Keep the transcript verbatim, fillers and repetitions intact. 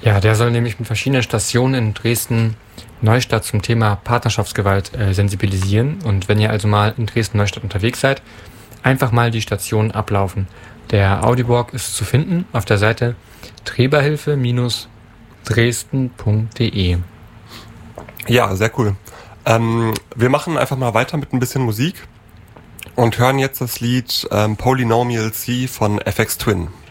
Ja, der soll nämlich mit verschiedenen Stationen in Dresden-Neustadt zum Thema Partnerschaftsgewalt äh, sensibilisieren. Und wenn ihr also mal in Dresden-Neustadt unterwegs seid, einfach mal die Station ablaufen. Der Audiowalk ist zu finden auf der Seite treberhilfe Dresden punkt de. Ja, sehr cool. Ähm, wir machen einfach mal weiter mit ein bisschen Musik und hören jetzt das Lied ähm, Polynomial C von F X Twin.